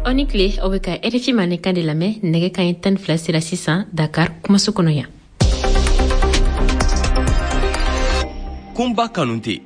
Onikle obeka RFI maneka de lame nege kan tan flasir assistant Dakar kuma sokonoya. Kumba kanunte.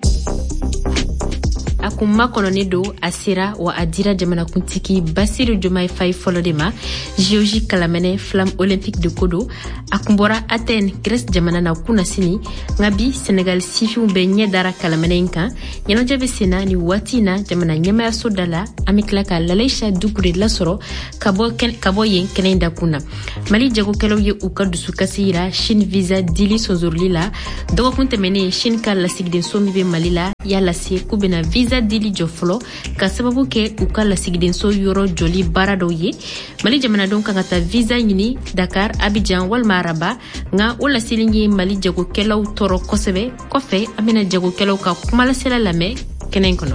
Akuma konone do asira wa adira jamana kuntiki Bassirou Diomaye Faye folodema Géorgie kalamene flamme olympique de Kodo akumbora Athènes Grèce jamana na kuna sini ngabi Sénégal sifiu benye dara kalamene inka yano jabe sena ni watina jamana nyama ya sodala amikla ka laleisha dukure lasoro kabo yen kenenda kuna Mali jago kelo ye ukadu sukasira Chine visa dili sozorlila dogo kunte mene Chine ka lasigden somi be Malila ya lasi kubena visa dili joflo ka sababu ke ukala sigden so yoro joli barado ye Mali jamana don kangata visa nyini Dakar Abidjan wal Maraba nga wala silingi Mali jago kelaw toro kosebe kofe amina jago kelaw ka kumala sela lame kenen kono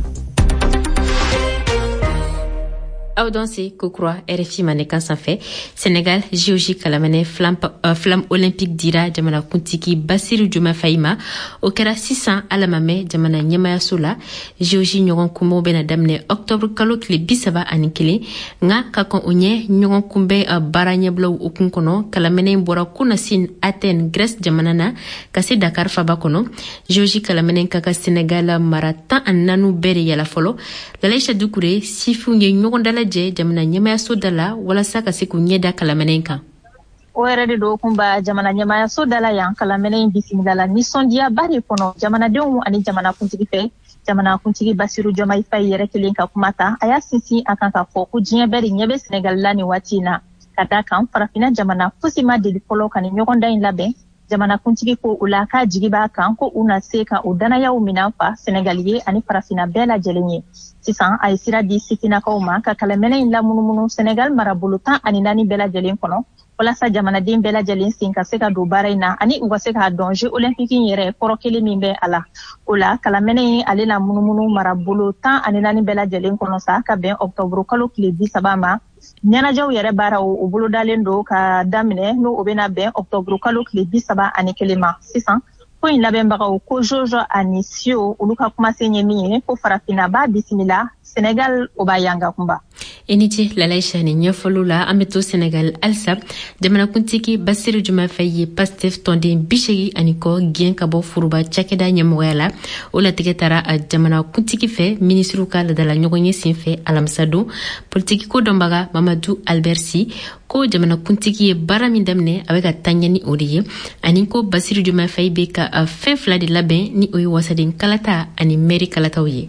Audansi Kokroa RFI manekan sanfé Sénégal Géorgie kalamane flamme olympique dira jamana kuntiki Bassirou Diomaye Faye au kera 600 alamame jamana nyamaya sola Géorgie nyogon kumo bena damne octobre kalo kile bisaba anikile nga kakon onye nyogon kumbe baranye blow okunkono kalamane mbora kuna sin Athènes Grèce jamana na kasi Dakar faba kono Géorgie kalamane kaka Sénégal maratan annanu bere yala folo lalaisha dukure sifu nge nyogon dala je jamana nyamaya sodala wala saka siku nyeda kalamenenka Oerede do kumba jamana nyamaya sodala yang kalamenen bisimilala nisondia bari kono jamana denwu ani jamana kuntigi fe jamana kuntigi Bassirou Diomaye Faye yere kelenka kumata aya sisi akanka fo ku jinya beri nyebe Sénégal lani watina kata kan farafina jamana fusima de folo kan nyogonda in labe jamana kuntigi ko ulaka jigiba kan ko una seka udana ya uminafa Sénégalais ani farafina bela jelenye sisan ay sira di sitina kauma ka kalamene in la munumunu Sénégal marabulutan ani nani bela jelen kono wala sa jamana din bela jelen sinka seka do baraina ani uga seka donje olympique yere korokele mimbe ala ola kalamene ale la munumunu marabulutan ani nani bela jelen kono sa ka ben octobre kalo kile 10 sabama nyana jaw yere bara o bulu dalen do ka damine no obena ben octobre kalo kile 10 saba ani kelema sisan ko in laben baga ko jojo anisio uluka kuma senye mi ko farafina ba bismillah Sénégal obayanga kumba Eniti lalaisha ni nyofolula ameto Sénégal alsab jamana kuntiki Bassirou Diomaye Faye Pastef tonde bishegi aniko gien kabo furuba chakeda nyamoyala ola tiketara jamana kuntiki fe ministre kala dala nyogonye sinfe alamsado politiki ko dombaga Mamadou Albersi ko jamana kuntiki barami damne aweka tanyani oriye aniko Bassirou Diomaye Faye beka fefla de laben ni oyi wasadin kalata ani meri kalata oye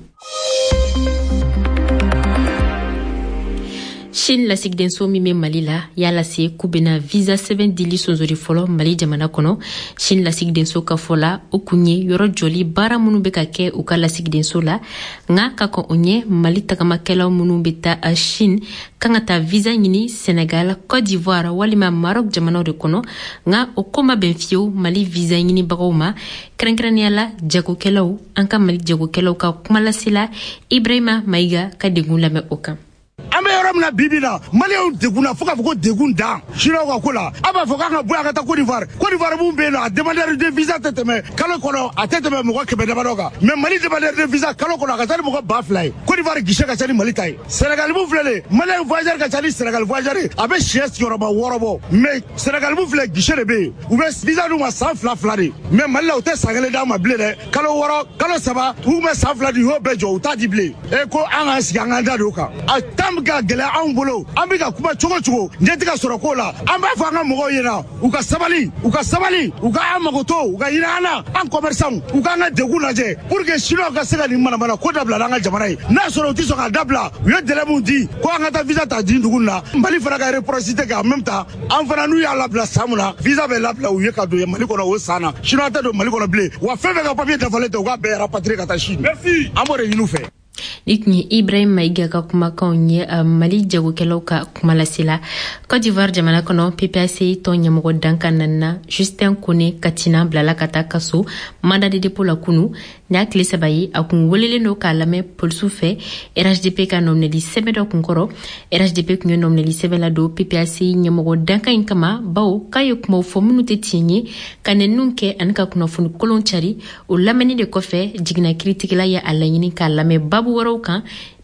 Chine la sigden so mime Malila ya la se kubena visa 7 dili sonzori folo Mali jamana kono Chine la sigden so ka fola okunye yoro joli bara munu beka ke uka la sigden so la nga kako onye Mali takama kela munu beta a Chine kangata visa nyini Sénégal Côte d'Ivoire walima Maroc jamana de kono nga okoma benfio Mali visa nyini bagoma krenkraniala jago kelaw anka Mali jago kelaw ka kumala sila Ibrahima Maiga ka degula me oka Ambe yoramna bibina Malien deguna foka foko degunda Chino ka kola aba foka ka boya ka Côte d'Ivoire bu be na demander de visa teteme kalo kono ateteme mo ko be dabadoga mais Mali demander de visa kalo kono ka tani mo ko baflay Côte d'Ivoire gishe ka tani Mali tay Sénégal bu flele Malien voyageur ka tani Sénégal voyageur abe chies yoroba worobo mais Sénégal bu flele gishe de be ou be visa du ma sans flaflade mais Mali la hotel sangale da ma blé kalo woro kalo saba ou me sans flade ho be jo ta di blé e ko anga siganga doka tamga gela an bolo an bi ka kuma cogo ne tiga soro ko la an ba fa nga mogo yena u ka sabali u ka amagoto u ka yinana an commerçant u ka nga degu laje pour que chino ka se ka ni mana ko dabla nga jamana yi na soro ti so ka dabla u ye dele mun di ko an ta visa ta di ndugun na Mali fara ka réciprocité ka en même temps an fana nu ya labla samuna visa be labla u ye ka do ye Mali kono o sana chino ta do Mali kono blé wa fe ka papier de valete u ka be rapatrier ka ta Chine merci amore yinu fe Nikni Ibrahim Maiga ka kuma kaunye Mali jago kelo ka kuma lasila Côte d'Ivoire jamana kono PPAC to nyamogo danka nanna Justin Kone katina blala kata kaso manda de dépôt la kunu nya kile sabayi akun wolele no ka lame polsu fe RHDP ka nomne di sebedo kunkoro RHDP kunyo nomne di sebela do PPAC nyamogo danka inkama bao kayo kuma fomunu te tinye kanenunke anka kuna funu kolonchari o lameni de kofe jigna kritikila ya alanyini ka lame babu waro kan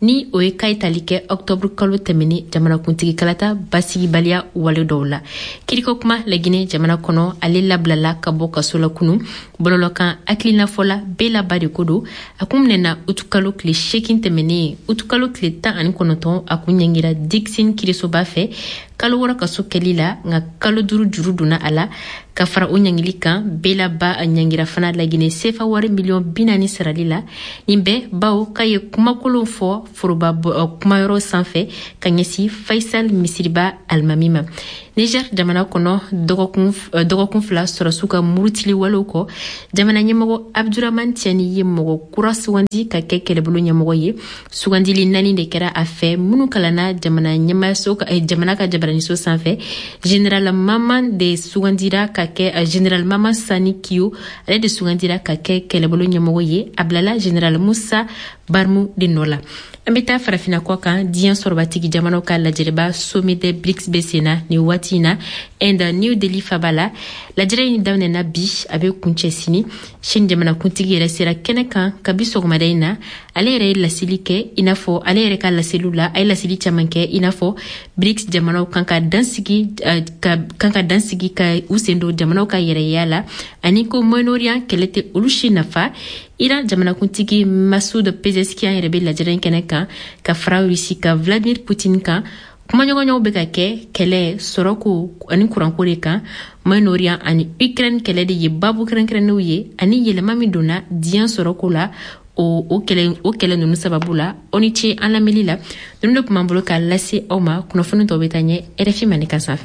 ni o ye k'a tali kɛ octobre kalo tɛmɛni jamanakuntigi kalata basigibaliya wale dɔw la. Kiriko kuma Laginɛ jamana kɔnɔ ale labilala ka bɔ kaso la kunu bɔlɔlɔkan hakilinafɔla Belaba de ko don. A kun minɛna utukalo tile 8 tɛmɛnen utukalo tile 19 a kun ɲɛngira Dixine Kirisoba fɛ kalo wɔɔrɔ kaso kɛli la nka kalo 5 juru donna a la ka fara o ɲangili kan Belaba a ɲangira fana Laginɛ sefa wari $40 sarali la. Nin bɛɛ bawo k'a ye kumakolon fɔ foroba kumayɔrɔ sanfɛ ka ɲɛsi Faisal Misiriba Alimami ma. Niger jamana kɔnɔ dɔgɔkun 2 sɔrɔsiw ka murutili walew kɔ jamana ɲɛmɔgɔ Abdurahmane Tiani ye mɔgɔ kura sugandi ka kɛ kɛlɛbolo ɲɛmɔgɔ ye. Sugandili 4 de kɛra a fɛ minnu kalanna jamana ka jabaraniso sanfɛ. Général Maman de sugandira ka kɛ Général Maman Sani Kiyo ale de sugandira ka kɛ kɛlɛbolo ɲɛmɔgɔ ye. A bilala Général Musa Barmu de nɔ la. An bɛ taa farafina kɔ kan diɲɛ sɔrɔbatigi jamanaw ka lajɛrɛba sommet des BRICS bɛ senna ni waati in na Inde New Delhi faba la. Lajɛrɛ in daminɛna bi a bɛ kuncɛ sini. Chine jamanakuntigi yɛrɛ sera kɛnɛ kan kabi sɔgɔmada in na. Ale yɛrɛ ye laseli kɛ i n'a fɔ ale yɛrɛ ka laseliw la a ye laseli caman kɛ i n'a fɔ BRICS jamanaw kan ka dansigi ka u sen don jamanaw ka yɛrɛya la ani ko Moyen-Orient kɛlɛ tɛ olu si nafa. Iran jamanakuntigi Masoud Pezeshkian yɛrɛ bɛ lajɛrɛ kɛnɛ kan ka fara Rusi ka Vladimir Putin kan. Kumaɲɔgɔnɲɔgɔnw bɛ ka kɛ kɛlɛ sɔrɔko ani kuranko de kan. Moyen-Orient ani Ukraine kɛlɛ de ye babu kɛrɛnkɛrɛnnenw ye ani yɛlɛma min donna diɲɛ sɔrɔko la o kɛlɛ ninnu sababu la. O ni ce an lamɛnli la. Ninnu de tun b'an bolo k'a lase aw ma. Kunnafoni tɔw bɛ taa ɲɛ RFI Manika sanfɛ.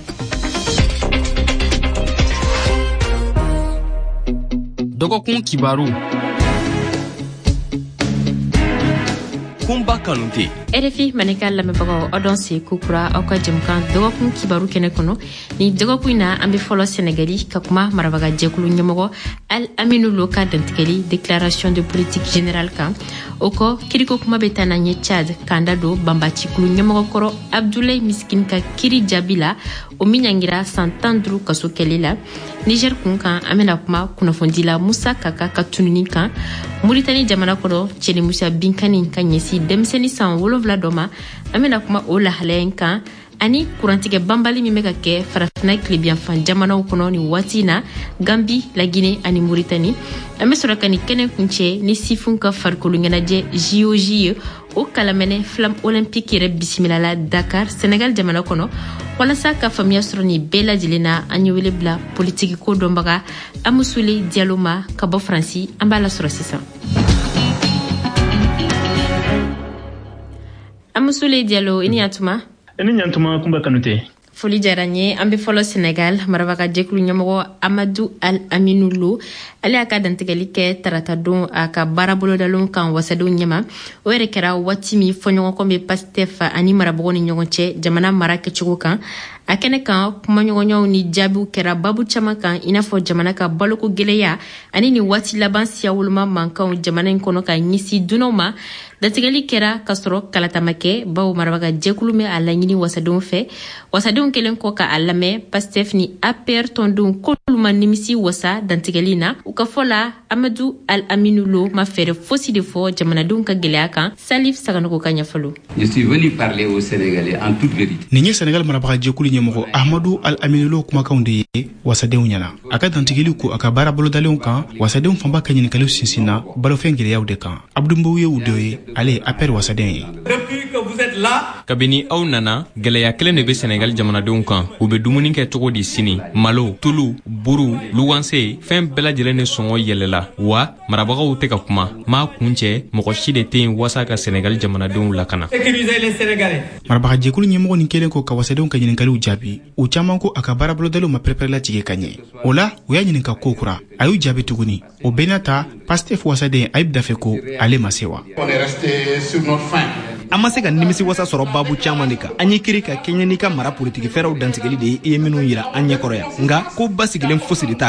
Dɔgɔkun kibaru. Kunba Kanute. RFI Manika lamɛnbagaw aw dɔn se kukura aw ka jɛmukan dɔgɔkun kibaru kɛnɛ kɔnɔ. Ni dɔgɔkun in na an bɛ fɔlɔ Senegali ka kuma marabaga jɛkulu ɲɛmɔgɔ Al Aminou Lo ka dantigɛli déclaration de politique générale kan. O kɔ kiriko kuma bɛ taa na ɲɛ Tchad k'an da don banbacikulu ɲɛmɔgɔ kɔrɔ Abdoulaye Miskin ka kiri jaabi la o min ɲangira san 15 kaso kɛli la. Niger kun kan an bɛna kuma kunnafonidila Musa Kaka ka tununi kan. Mauritanie jamana kɔnɔ Cɛni Musa Binkani ka ɲɛsi denmisɛnnin san 7 dɔ ma. An bɛna kuma o lahalaya kan ani kurantigɛ banbali min bɛ ka kɛ farafina tilebiyanfan jamanaw kɔnɔ ni waati na Gambie, Laginɛ ani Mauritanie. An bɛ sɔrɔ ka ni kɛnɛ kuncɛ ni sifinw ka farikolo ɲɛnajɛ JOJ ye o kalamɛnɛ Flamme Olympique yɛrɛ bisimilala Dakar, Senegal jamana kɔnɔ. Walasa ka faamuya sɔrɔ ni bɛɛ lajɛlen na an ye wele bila politiki ko dɔnbaga Amusule Diallo ma ka bɔ Faransi. An b'a lasɔrɔ sisan. Amusule Diallo, i ni yantuma? Ni ɲantuma Kunba Kanute. Foli diyara n ye. An bɛ fɔlɔ Senegal marabaga jɛkulu ɲɛmɔgɔ Amadou Al Aminou Lo ale y'a ka dantigɛli kɛ tarata don a ka baara bolodalen kan wasadenw ɲɛma. O yɛrɛ kɛra waati min fɔɲɔgɔnkɔ bɛ Pastef ani marabagaw ni ɲɔgɔn cɛ jamana mara kɛcogo kan. A kɛnɛ kan kumaɲɔgɔnyaw ni jaabiw kɛra babu caman kan i n'a fɔ jamana ka baloko gɛlɛya ani ni waati laban siya woloma mankanw jamana in kɔnɔ ka ɲɛsi dunanw ma. Dantigɛli kɛra ka sɔrɔ kalata ma kɛ bawo marabaga jɛkulu bɛ a laɲini wasadenw fɛ. Wasadenw kelen kɔ ka a lamɛn Pastef ni APR tɔndenw k'olu ma nimisi wasa dantigɛli na. U ka fɔ la Amadou Al Aminou Lo ma fɛɛrɛ fosi de fɔ jamanadenw ka gɛlɛya kan. Salif Saganogo ka ɲɛfɔlo. Je suis venu parler aux Sénégalais en toute vérité. Nin ye Senegal marabaga jɛkulu ɲɛmɔgɔ Amadou Al Aminou Lo kumakanw de ye wasadenw ɲɛna. A ka dantigɛliw ko a ka baara bolodalenw kan wasadenw fanba ka ɲininkaliw sinsinna balofɛn gɛlɛyaw de kan. Abdou Mbow ye u dɔ ye ale ye APR wasaden ye. Depuis que vous êtes là, kabini aw nana gɛlɛya kelen de bɛ Senegal jamanadenw kan. U bɛ dumuni kɛ cogo di sini? Malo, tulu, buru, luwanse, fɛn bɛɛ lajɛlen ni sɔngɔ yɛlɛla. Wa marabagaw tɛ ka kuma. M'a kun cɛ mɔgɔ si de tɛ yen wasa ka Senegal jamanadenw lakana. sécuriser les Sénégalais. Marabaga jɛkulu ɲɛmɔgɔ nin kelen ko ka wasadenw ka ɲininkaliw jaabi. U caman ko a ka baara bolodaliw ma pɛrɛpɛrɛlatigɛ ka ɲɛ. O la u y'a ɲininka ko kura. A y'u jaabi tuguni. O bɛɛ n'a ta Pastef wasaden Ayib Daffé ko ale ma se wa. On est resté sur notre faim. An ma se ka nimisi wasa sɔrɔ babu caman de kan. An ye kiri ka kɛɲɛ n'i ka mara politiki fɛɛrɛw dantigɛli de ye i ye minnu yira an ɲɛkɔrɔ yan. Nka ko basigilen fosi de t'a